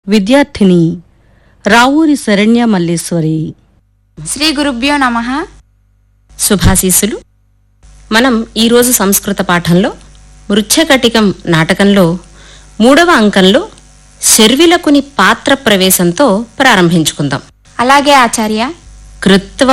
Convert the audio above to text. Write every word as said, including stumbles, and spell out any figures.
విద్యార్థిని రావూరి శరణ్య మల్లీశ్వరి. శ్రీ గురుభ్యో నమః. శుభాశీస్సులు. మనం ఈరోజు సంస్కృత పాఠంలో మృచ్ఛకటికం నాటకంలో మూడవ అంకంలో శర్విలకుని పాత్ర ప్రవేశంతో ప్రారంభించుకుందాం. అలాగే ఆచార్య. కృత్వ